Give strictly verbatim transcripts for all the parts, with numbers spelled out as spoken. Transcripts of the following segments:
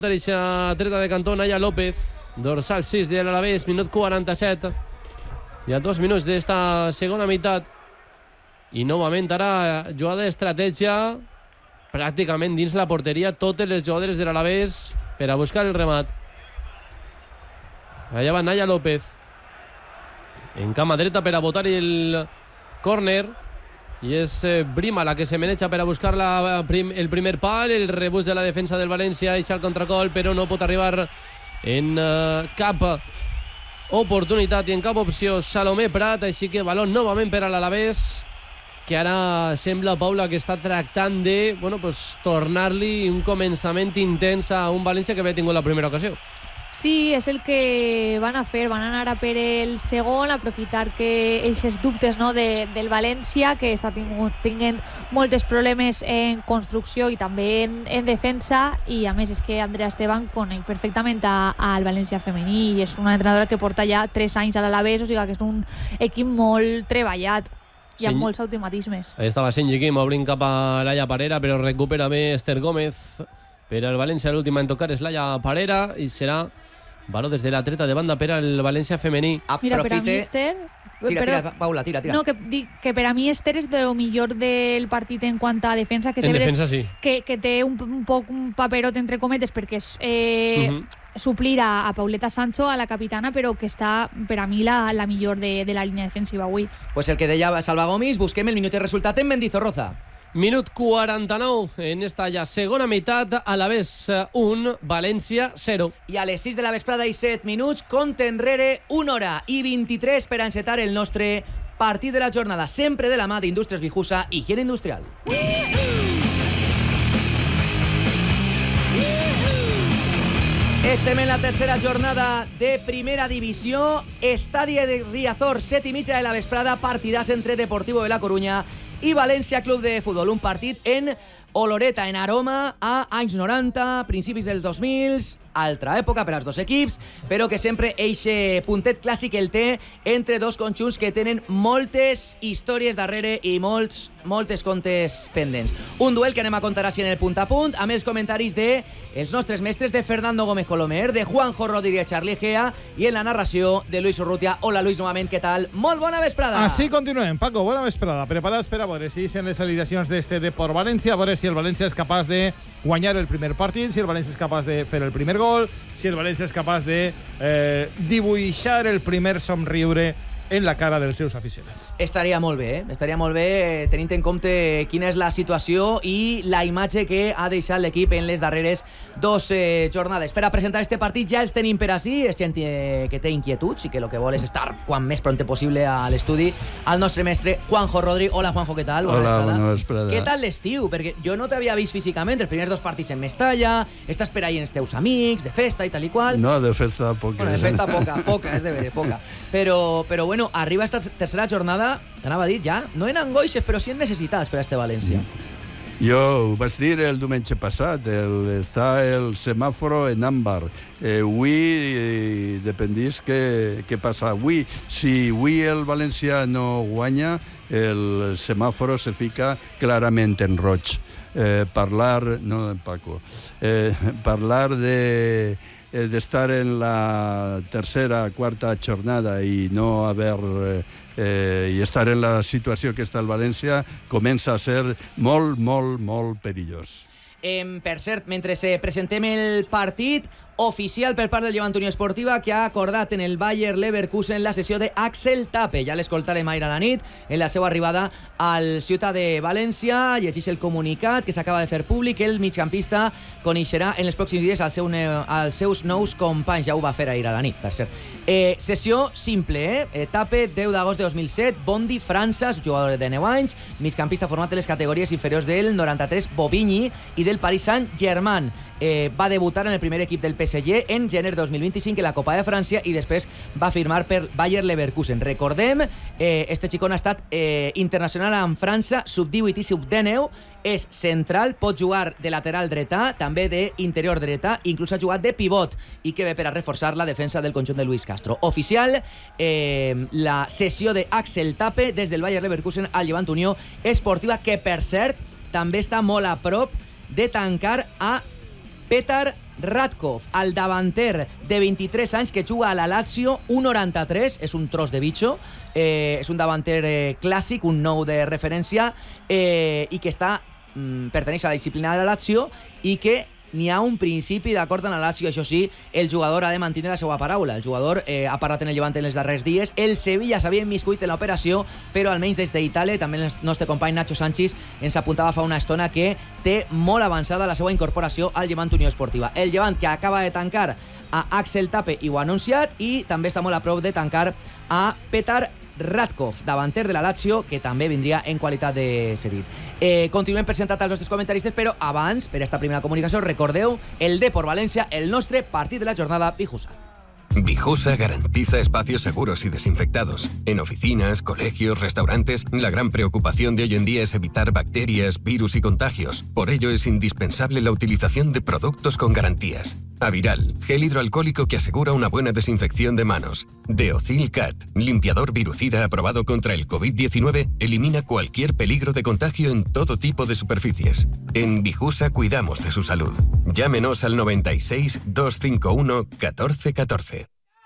Deixa treta de cantó Naya López, dorsal sis de l'Alavés, minut quaranta-set. Hi ha dos minuts d'esta segona meitat. I novament ara jugada d'estratègia pràcticament dins la porteria, totes les jugadores de l'Alavés per a buscar el remat. Allà va Naya López en cama dreta per a botar el córner. I és eh, Brima la que se meneja per a buscar la, prim, el primer pal, el rebuig de la defensa del València, eixa el contracol, però no pot arribar en eh, cap oportunitat i en cap opció Salomé Prat, així que baló novament per a l'Alavés, que ara sembla, Paula, que està tractant de bueno, pues, tornar-li un començament intens a un València que havia tingut la primera ocasió. Sí, és el que van a fer, van anar a per el segon, aprofitar que aquests dubtes, no, de, del València, que està tingut, tinguent molts problemes en construcció i també en, en defensa, i a més és que Andrea Esteban coneix perfectament a, al València femení i és una entrenadora que porta ja tres anys a l'Alavés, o sigui que és un equip molt treballat i amb molts automatismes. Ahí estava Senyi Kim obrint cap a Laia Parera, però recupera bé Esther Gómez per al València. L'última en tocar és Laia Parera i serà baló des de la treta de banda per al València femení. Mira, per a mi Esther... Tira, però, tira, Paula, tira, tira. No, que, que per a mi Esther és de lo millor del partit en quant a defensa. Que en defensa, sí. Que, que té un, un poc un paperot entre cometes perquè és eh, uh -huh. suplir a, a Pauleta Sancho, a la capitana, però que està per a mi la, la millor de, de la línia defensiva avui. Pues el que deia Salva Gomis, busquem el minut de resultat en Mendizorroza. Minut quaranta-nou en esta ja segona meitat, Alavés un, València zero. I a les sis de la vesprada i set minuts, compte enrere una hora i vint-i-tres per a encetar el nostre partit de la jornada, sempre de la mà d'Indústries Vijusa, higiene industrial. Estem en la tercera jornada de primera divisió, estadi de Riazor, set i mitja de la vesprada, partidàs entre Deportivo de la Coruña i València Club de Futbol, un partit en oloreta, en aroma a anys noranta, principis dels dos mil, altra època per als dos equips, però que sempre eixe puntet clàssic el té entre dos conjunts que tenen moltes històries darrere i molts, moltes contes pendents. Un duel que anem a contar així en el punt a punt, amb els comentaris de els nostres mestres, de Fernando Gómez Colomer, de Juanjo Rodríguez Charlie Gea, i en la narració de Luis Urrutia. Hola, Luis, novament, què tal? Molt bona vesprada! Així continuem, Paco, bona vesprada. Preparats per a veure si són les alineacions d'este Deport València, a veure si el València és capaç de guanyar el primer partit, si el València és capaç de fer el primer gol, si el València és capaç de eh, dibuixar el primer somriure en la cara dels seus aficionats. Estaria molt bé, eh? Estaria molt bé tenint en compte quina és la situació i la imatge que ha deixat l'equip en les darreres dos eh, jornades. Per a presentar este partit ja els tenim per ací, és gent eh, que té inquietuds i que el que vol és estar quan més pronte possible a l'estudi, al nostre mestre Juanjo Rodri. Hola, Juanjo, què tal? Bona Hola, vesprada. bona vesprada. Què tal l'estiu? Perquè jo no t'havia vist físicament, els primers dos partits en Mestalla, estàs per ahí amb els teus amics, de festa i tal i qual. No, de festa poca. Bueno, de festa poca, poca, és de veure, poca. Però, però bueno, arriba esta tercera jornada, t'anava a dir ja, no en angoixes, però sí en necessitats per a este València. Jo ho vaig dir el diumenge passat, el, està el semàforo en àmbar. Eh, avui eh, dependís què, què passa avui. Si avui el València no guanya, el semàforo se fica clarament en roig. Eh, parlar, no, Paco, eh, parlar de... d'estar en la tercera, quarta jornada i no haver eh, i estar en la situació que està el València comença a ser molt, molt, molt perillós. Eh, per cert, mentre se presentem el partit oficial per part del Llevant Unió Esportiva, que ha acordat en el Bayer Leverkusen la sessió d'Axel Tape. Ja l'escoltarem ahir a la nit en la seva arribada al Ciutat de València. Llegeix el comunicat que s'acaba de fer públic. El migcampista coneixerà en els pròxims dies als, seu ne- als seus nous companys. Ja ho va fer ahir a la nit, per cert. Eh, sessió simple, eh? Tape, deu d'agost de dos mil set, Bondi, França, jugador de deu anys, migcampista format en les categories inferiors del noranta-tres Bobigny i del Paris Saint-Germain. Eh, va debutar en el primer equip del P S G en gener dos mil vint-i-cinc en la Copa de França i després va firmar per Bayer Leverkusen. Recordem, eh, este xicón ha estat eh, internacional amb França, sub divuit i sub dinou, és central, pot jugar de lateral dretà, també d'interior dretà, inclús ha jugat de pivot i que ve per a reforçar la defensa del conjunt de Luis Castro. Oficial, eh, la sessió d'Axel Tape des del Bayer Leverkusen al Llevant Unió Esportiva, que per cert també està molt a prop de tancar a Petar Radkov, el davanter de vint-i-tres anys que juga a la Lazio, un noranta-tres, és un tros de bicho, eh, és un davanter eh, clàssic, un nou de referència, eh, i que està mm, perteneix a la disciplina de la Lazio i que n'hi ha un principi d'acord amb la Lazio. Això sí, el jugador ha de mantenir la seva paraula. El jugador eh, ha parlat en el Levante en els darrers dies. El Sevilla s'havia immiscuit en l'operació, però almenys des d'Itàlia, també el nostre company Nacho Sánchez ens apuntava fa una estona que té molt avançada la seva incorporació al Levante Unió Esportiva. El Levante que acaba de tancar a Axel Tape i ho ha anunciat, i també està molt a prop de tancar a Petar Radkov, davanter de la Lazio, que també vindria en qualitat de cedit. Eh, continuem presentant als nostres comentaristes, però abans, per esta primera comunicació, recordeu el Depor València, el nostre partit de la jornada, Bijusa. Bijusa garantiza espacios seguros y desinfectados. En oficinas, colegios, restaurantes, la gran preocupación de hoy en día es evitar bacterias, virus y contagios. Por ello es indispensable la utilización de productos con garantías. Aviral, gel hidroalcohólico que asegura una buena desinfección de manos. Deocil Cat, limpiador virucida aprobado contra el covid diecinueve, elimina cualquier peligro de contagio en todo tipo de superficies. En Bijusa cuidamos de su salud. Llámenos al noventa y seis, doscientos cincuenta y uno, catorce catorce.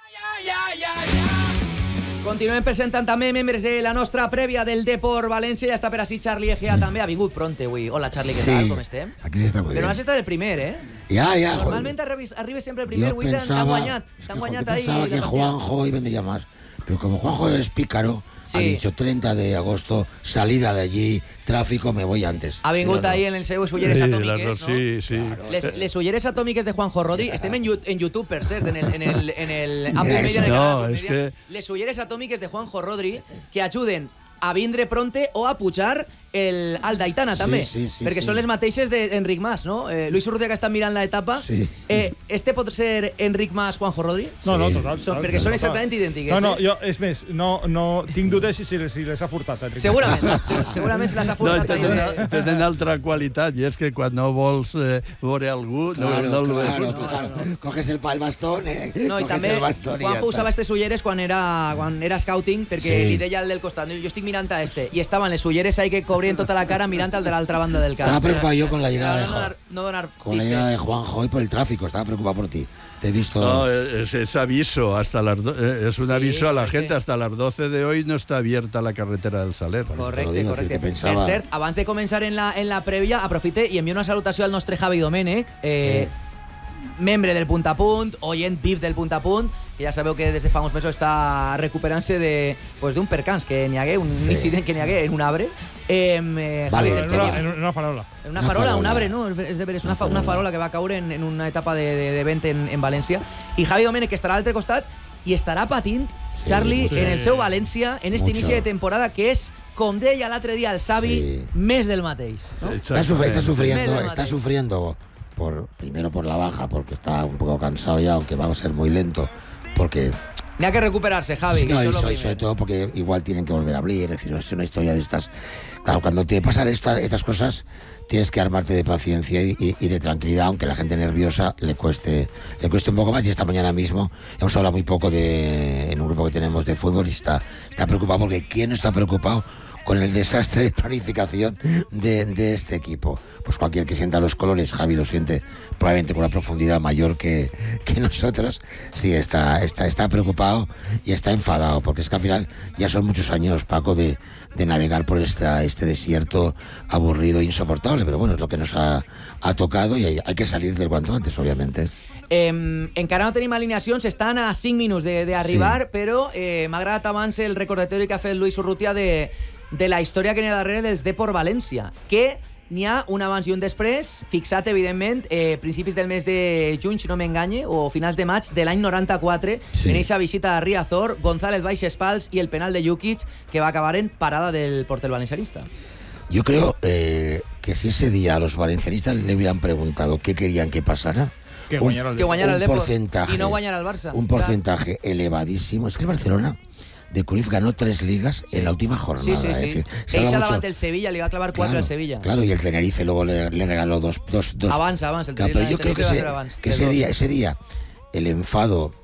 Continuem presentant també membres de la nostra prèvia del Depor València. Ja està per així Charlie Egea, també ha vingut pronte avui. Hola Charlie, què sí, tal? Com estem? Aquí està muy Però bien. no has estat el primer, eh? Ya, ya, Normalment joder. arribes, arribes sempre el primer, Yo avui t'han pensaba, guanyat. es que, T'han joder, guanyat yo ahí. pensaba que Juanjo hoy vendría más. Pero como Juanjo es pícaro, Sí. ha dicho treinta de agosto, salida de allí, tráfico, me voy antes. Ha vingut Pero no. ahí en les seues ulleres Sí, atòmiques, las- no? sí, sí. Les, les ulleres atòmiques de Juanjo Rodi, estem en, Yu- en YouTube, per cert, en el, en el, en el Apple Media, en el No, canal Apple és Media. que- Les ulleres atòmiques de Juanjo Rodri que ajuden a vindre pronte o a pujar el Aldaitana, Sí, també, sí, sí, perquè sí. són les mateixes d'Enric Mas, no? Eh, Luis Urrutia, que està mirant l'etapa. Sí. Eh, este pot ser Enric Mas, Juanjo Rodri? No, no, Sí. total. Són, total, perquè són total. exactament idèntiques. No, no, eh? jo, és més, no, no tinc dubtes si, si, les, si les ha furtat, Enric. Segurament, se- segurament se les ha No, format ahí tenen, de... tenen altra qualitat, i és que quan no vols eh, veure algú, Claro, no, no el claro, veus. claro. Coges el, pa- el bastón, eh. No, i Coges també el bastón y ya Juanjo está. usava aquestes ulleres quan era, quan era scouting, perquè Sí. li deia al del costat, jo estic mirant a este, i estaven les ulleres ahí que cobrien tota la cara mirant al de l'altra banda del camp. Estaba preocupado yo con la Però llegada de no Juan. donar, no donar Con la llegada de pistes. Juanjo y por el tráfico, estaba preocupado por ti. Te he visto. No, es, es aviso, hasta las do- eh, es un Sí, aviso a la correcte. gente, hasta las doce de hoy no está abierta la carretera del Saler. Correcte, digo, correcte. que pensava- Per cert, abans de començar en la, en la prèvia, aprofite i envio una salutació al nostre Javi Domènech, eh, membre del Punt a Punt, oient V I P del Punt a Punt, que ja sabeu que des de fa uns mesos està recuperant-se de, pues, d'un percans que n'hi hagué, un Sí. incident que n'hi hagué en un arbre. Eh, eh, Vale, Javi, En te- una, en una farola. En una Una farola, farola. un arbre, ¿no? Es de veres, una, Una fa, una farola. farola que va caure en, en una etapa de, de, de vent en, en València. I Javi Domènech, que estarà a l'altre costat i estarà patint, Sí, Charlie, mucho. en el seu València, en este Mucho. inici de temporada, que és, com deia l'altre dia el Xavi, Sí. més del mateix. No? Está, sufri- está sufriendo, Medio está Matei. sufriendo por, primero por la baja, porque está un poco cansado ya, aunque va a ser muy lento, porque N'hi ha que recuperarse, Javi, sí, que no, això y és lo sobre, primer. sobre todo porque igual tienen que volver a abrir, es decir, es una historia de estas. Claro, cuando te pasan esta- estas cosas, tienes que armarte de paciencia y, y- y de tranquilidad, aunque la gente nerviosa le cueste, le cueste un poco más. Y esta mañana mismo hemos hablado muy poco de, en un grupo que tenemos de fútbol, y está, está preocupado, porque ¿quién no está preocupado con el desastre de planificación de, de este equipo? Pues cualquier que sienta los colores, Javi lo siente probablemente con una profundidad mayor que, que nosotros, sí, está, está, está preocupado y está enfadado, porque es que al final ya son muchos años, Paco, de, de navegar por esta, este desierto aburrido e insoportable, pero bueno, es lo que nos ha, ha tocado, y hay, hay que salir del cuanto antes, obviamente. Eh, encara no tenim alineacions, estan a cinc minuts d'arribar, sí. Però eh, m'ha agradat abans el recordatori que ha fet Luis Urrutia de, de la història que n'hi ha darrere dels Depor València, que n'hi ha un abans i un després, fixat, evidentment, eh, principis del mes de juny, si no m'enganye, o finals de maig de l'any noranta-quatre, Sí. en eixa visita a Riazor, González baixes pals i el penal de Jukic, que va acabar en parada del porter valencianista. Yo creo eh, que si ese día a los valencianistas le hubieran preguntado qué querían que pasara, Que un- guanyara el Que guanyara el un Depor porcentaje, i no guanyara el Barça. un porcentaje elevadísimo. Es que el Barcelona de Cruyff ganó tres ligas Sí. en la última jornada. Sí, sí, es sí. decir, se habla Eixa mucho- davant el Sevilla, li va clavar quatre Claro, al Sevilla. Claro, y el Tenerife luego le, le regaló dos, dos, dos. Abans, abans, el Claro, Tenerife- pero yo creo el que Tenerife va ese, ser abans, que el ese dos. día, ese día, el enfado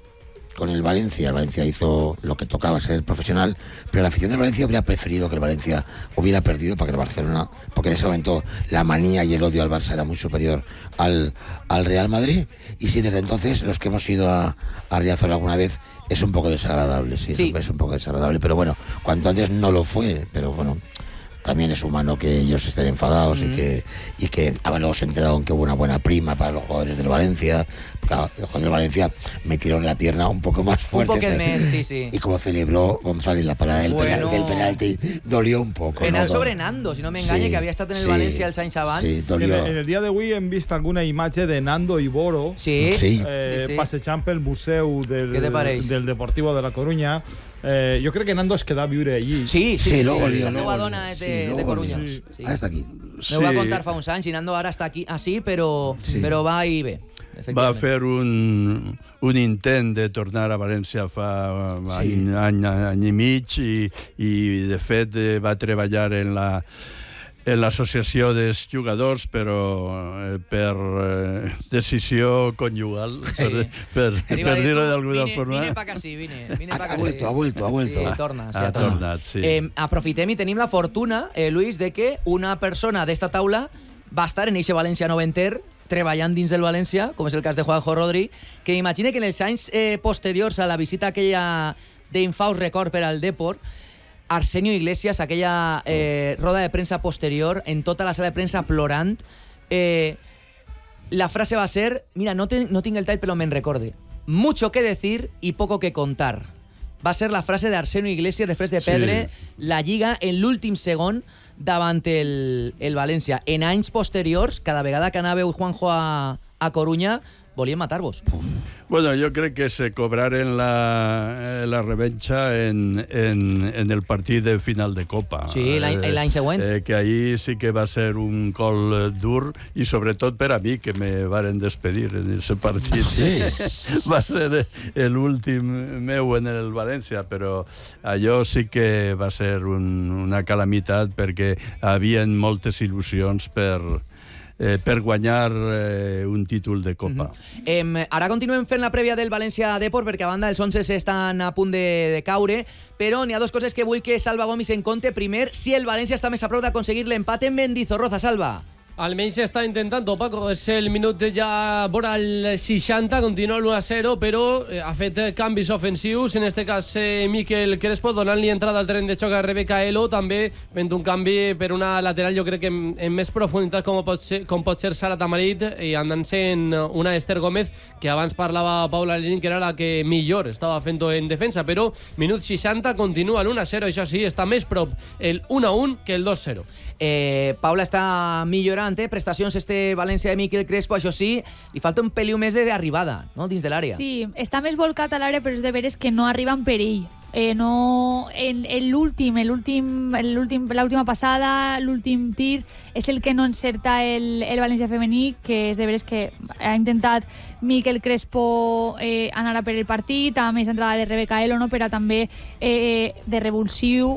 con el Valencia. El Valencia hizo lo que tocaba, ser profesional, pero la afición del Valencia hubiera preferido que el Valencia hubiera perdido para que el Barcelona, porque en ese momento la manía y el odio al Barça era muy superior al, al Real Madrid. Y sí, desde entonces, los que hemos ido a, a Riazor alguna vez, es un poco desagradable, sí, sí. Es un poco desagradable, pero bueno, cuanto antes no lo fue, pero bueno, también es humano que ellos estén enfadados mm. y que y que ah, luego se enteraron que hubo una buena prima para los jugadores del Valencia. Claro, los jugadores del Valencia metieron la pierna un poco más fuerte. Un poco el mes, sí, sí. Y como celebró González la parada del, bueno. penal, del penalti, dolió un poco. Penal ¿no? sobre Nando, si no me engañe, sí, que había estado en el sí, Valencia el Sainz abans. Sí, dolió. En, en el dia d'avui hem vist alguna imatge de Nando i Boro sí. Sí. Eh, sí, sí. passejant pel museu del, del Deportivo de la Coruña. Eh, jo crec que Nando es quedà a viure allí. Sí, sí, sí, sí, luego sí. Lío, La seva luego dona és de, sí, de Coruña. Sí. Sí. Ah, està aquí. Sí. Me ho va contar fa uns anys i Nando ara està aquí, així, però, sí. però va i bé. Va fer un, un intent de tornar a València fa sí. any, any, any i mig i, i de fet va treballar en la en l'associació dels jugadors, però eh, per eh, decisió conyugal, sí. per, per, per dir-ho d'alguna forma. Vine pa casi, vine, vine pa casi. Ha vuelto, ha vuelto, ha vuelto. Sí, torna, sí, ha, ha tornat. tornat sí. eh, aprofitem i tenim la fortuna, eh, Luis, de que una persona d'esta taula va estar en eixe València noventer treballant dins del València, com és el cas de Juanjo Rodri, que imagine que en els anys eh, posteriors a la visita aquella d'infaust record per al Depor, Arsenio Iglesias, aquella eh, roda de premsa posterior, en tota la sala de premsa plorant, eh, la frase va ser, mira, no, te, no tinc el tall però me'n recorde, mucho que decir y poco que contar. Va ser la frase d'Arsenio Iglesias després de perdre sí. la Lliga en l'últim segon davant el, el València. En anys posteriors, cada vegada que anàveu Juanjo a, a Coruña, volien matar-vos. Bueno, yo creo que se cobraren la, la revancha en, en, en el partit de final de Copa. Sí, l'any següent. Eh, que ahí sí que va ser un col dur i sobretot per a mi, que me varen despedir en ese partit. Sí. Va ser l'últim meu en el València, però allò sí que va ser un, una calamitat perquè havien moltes il·lusions per... Eh, per guanyar eh, un títol de Copa. Uh-huh. eh, ara continuem fent la prèvia del València Depor, perquè a banda els onze estan a punt de, de caure, però n'hi ha dues coses que vull que Salva Gomis en compte. Primer, si el València està més a prop d'aconseguir l'empat en Mendizorroza. Salva. Almenys està intentant, Paco, és el minut ja vora el seixanta, continua l'u a zero, però ha fet canvis ofensius, en este cas eh, Miquel Crespo, donant-li entrada al terreny de xoc a Rebeca Elo, també fent un canvi per una lateral, jo crec que en, en més profunditat com pot ser, com pot ser Sara Tamarit, i andant-se en una Esther Gómez, que abans parlava Paula Lenin, que era la que millor estava fent en defensa, però minut seixanta continua l'u a zero, això sí, està més prop el u a un que el dos a zero. Eh, Paula està millorant, eh? Prestacions este València de Miquel Crespo, això sí, li falta un peliu més d'arribada, no? Dins de l'àrea. Sí, està més volcat a l'àrea, però és de veres que no arriba en perill. Eh, no, en, en l'últim, l'últim, l'última passada, l'últim tir, és el que no encerta el, el València femení, que és de veres que ha intentat Miquel Crespo eh, anar a per el partit, a més entrada de Rebeca Elo, no? Per a també eh, de revulsiu,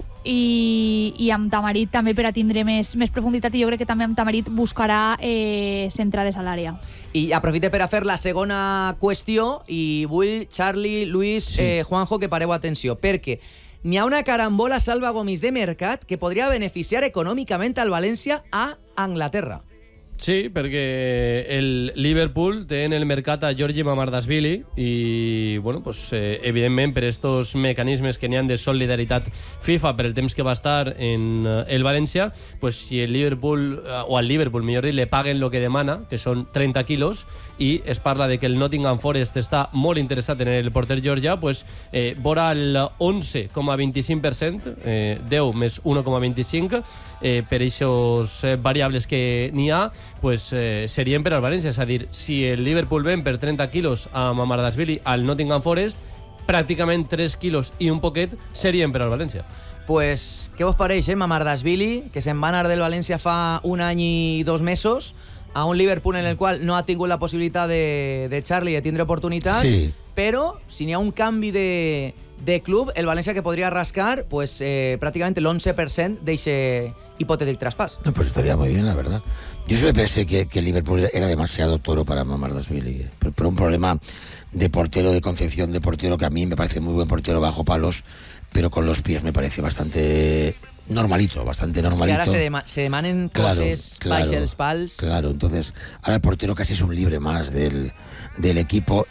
i, i amb Tamarit també per a tindre més, més profunditat, i jo crec que també amb Tamarit buscarà eh, centrades a l'àrea. I aprofite per a fer la segona qüestió, i vull, Charlie, Luis, sí. eh, Juanjo, que pareu atenció, perquè n'hi ha una carambola Salva Gomis de mercat que podria beneficiar econòmicament al València a Anglaterra. Sí, perquè el Liverpool té en el mercat a Georgi Mamardashvili i, bueno, pues, eh, evidentment, per estos mecanismes que n'hi ha de solidaritat FIFA per el temps que va estar en eh, el València, pues, si el Liverpool, eh, o al Liverpool, millor dit, le paguen lo que demana, que són trenta quilos, i es parla de que el Nottingham Forest està molt interessat en el porter georgià, pues, eh, vora el onze coma vint-i-cinc per cent, eh, deu més un coma vint-i-cinc, eh, per aquestes eh, variables que n'hi ha, pues, eh, serien per al València. És a dir, si el Liverpool ven per trenta quilos a Mamardashvili al Nottingham Forest, pràcticament tres quilos i un poquet serien per al València. Pues, què vos pareix, eh? Mamardashvili, que se'n va anar del València fa un any i dos mesos, a un Liverpool en el qual no ha tingut la possibilitat de, de Charlie de tindre oportunitats, sí. Però si n'hi ha un canvi de, de club, el València que podria rascar pues, eh, pràcticament l'onze per cent d'eixe hipotètic traspàs. No, pues estaría muy bien, la verdad. Yo siempre pensé que, que Liverpool era demasiado toro para Mamardashvili, por, por un problema de portero, de concepción de portero, que a mí me parece muy buen portero bajo palos, pero con los pies me parece bastante normalito, bastante normalito. Es que ahora se, dema se demanen claro, coses claro, baix els pals. Claro, entonces ahora el portero casi es un libre más del, del equipo